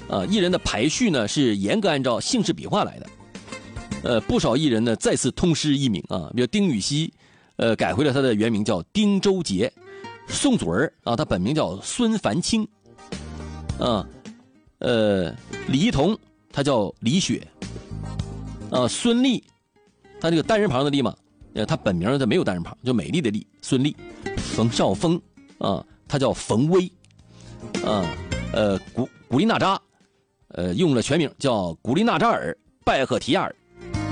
艺人的排序呢是严格按照姓氏笔画来的。不少艺人呢再次通师艺名啊，比如丁禹兮，改回了他的原名叫丁周杰；宋祖儿啊，他本名叫孙凡清；李一桐他叫李雪；孙俪，他这个单人旁的俪嘛，他本名他没有单人旁，就美丽的丽，孙俪；冯绍峰啊，他叫冯威；古力娜扎，用了全名叫古力娜扎尔拜赫提亚尔。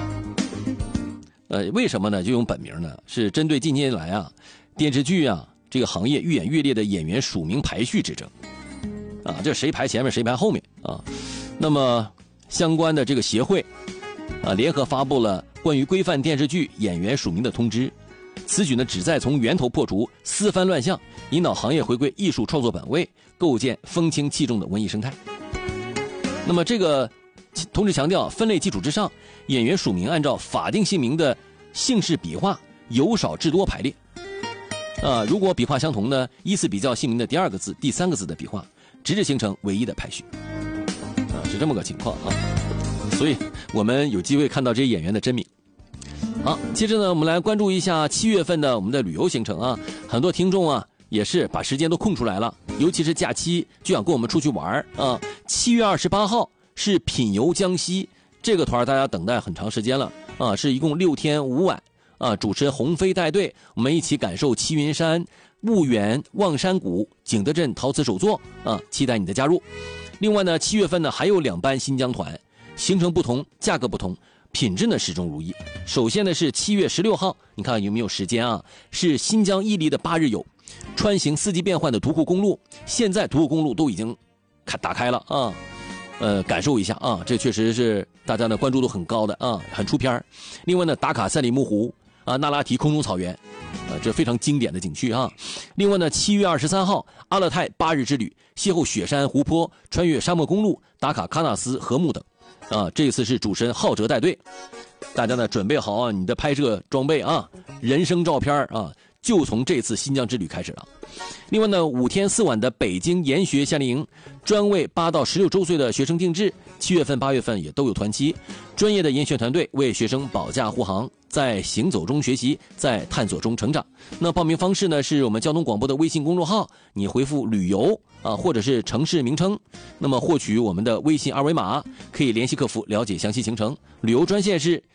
为什么呢？就用本名呢？是针对近年来啊，电视剧啊这个行业愈演愈烈的演员署名排序之争，啊，这谁排前面谁排后面啊？那么相关的这个协会啊，联合发布了关于规范电视剧演员署名的通知。此举呢，旨在从源头破除私翻乱象，引导行业回归艺术创作本位，构建风清气重的文艺生态。那么这个同时强调，分类基础之上，演员署名按照法定姓名的姓氏笔画由少至多排列。如果笔画相同呢，依次比较姓名的第二个字、第三个字的笔画，直至形成唯一的排序。是这么个情况啊。所以我们有机会看到这些演员的真名。好，接着呢，我们来关注一下7月份的我们的旅游行程啊。很多听众啊也是把时间都空出来了，尤其是假期就想跟我们出去玩啊。7月28号是品游江西，这个团大家等待很长时间了啊，是一共6天5晚啊。主持人鸿飞带队，我们一起感受齐云山、婺源、望山谷、景德镇陶瓷手作啊，期待你的加入。另外呢，7月份呢还有2班新疆团，行程不同，价格不同，品质呢始终如一。首先呢是7月16号，你看有没有时间啊？是新疆伊犁的8日游，穿行4季变换的独库公路，现在独库公路都已经打开了啊。感受一下啊，这确实是大家呢关注度很高的啊，很出片。另外呢，打卡赛里木湖啊，那拉提空中草原，这非常经典的景区啊。另外呢，7月23号阿勒泰8日之旅，邂逅雪山湖泊，穿越沙漠公路，打卡喀纳斯禾木等啊。这次是主持人浩哲带队，大家呢准备好啊你的拍摄装备啊，人生照片啊，就从这次新疆之旅开始了。另外呢，5天4晚的北京研学夏令营，专为8到16周岁的学生定制，7月份8月份也都有团期。专业的研学团队为学生保驾护航，在行走中学习，在探索中成长。那报名方式呢，是我们交通广播的微信公众号，你回复旅游啊，或者是城市名称，那么获取我们的微信二维码，可以联系客服了解详细行程。旅游专线是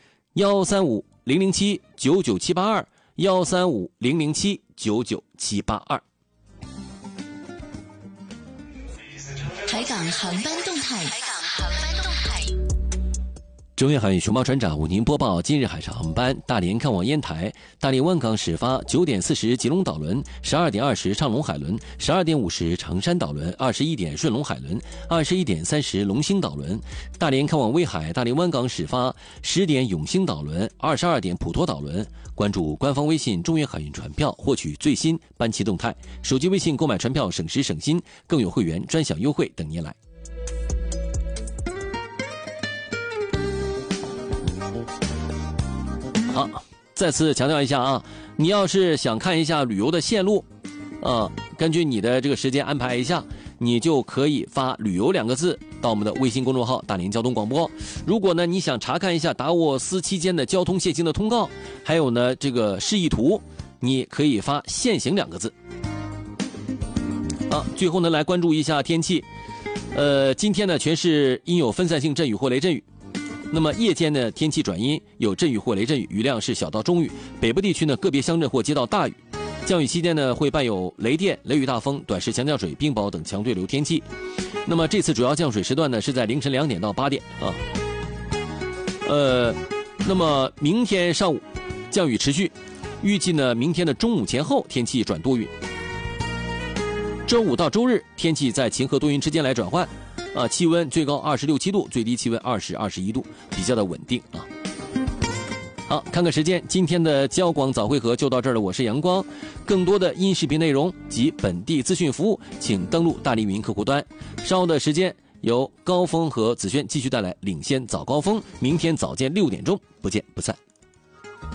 135-007-99782，135-007-99782。 海港航班动态。 中远海运熊猫船长为您播报今日海上航班：大连看望烟台，大连湾港始发9点40吉隆岛轮，12点20畅龙海轮，12点50长山岛轮，21点顺龙海轮，21点30龙兴岛轮。大连看望威海，大连湾港始发10点永兴岛轮，22点普陀岛轮。关注官方微信中远海运船票，获取最新班期动态。手机微信购买船票省时省心，更有会员专享优惠等您来。好，再次强调一下啊，你要是想看一下旅游的线路，根据你的这个时间安排一下，你就可以发旅游2个字到我们的微信公众号大连交通广播。如果呢你想查看一下达沃斯期间的交通限行的通告，还有呢这个示意图，你可以发限行2个字。最后呢来关注一下天气，今天呢全市阴有分散性阵雨或雷阵雨。那么夜间呢，天气转阴，有阵雨或雷阵雨，雨量是小到中雨。北部地区呢，个别乡镇或街道大雨。降雨期间呢，会伴有雷电、雷雨大风、短时强降水、冰雹等强对流天气。那么这次主要降水时段呢，是在凌晨2点到8点啊。那么明天上午降雨持续，预计呢明天的中午前后天气转多云。周5到周日天气在晴和多云之间来转换。气温最高26、7度，最低气温20、21度，比较的稳定啊。好，看看时间，今天的交广早会合就到这儿了。我是阳光，更多的音视频内容及本地资讯服务，请登录大连云客户端。稍后的时间由高峰和子轩继续带来领先早高峰，明天早间6点钟不见不散。